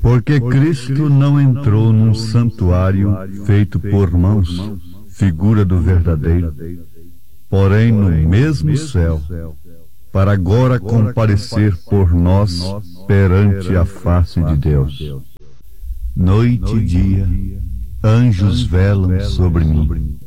Porque Cristo não entrou num santuário feito por mãos, figura do verdadeiro, porém no mesmo céu, para agora comparecer por nós perante a face de Deus. Noite e dia, anjos velam sobre mim.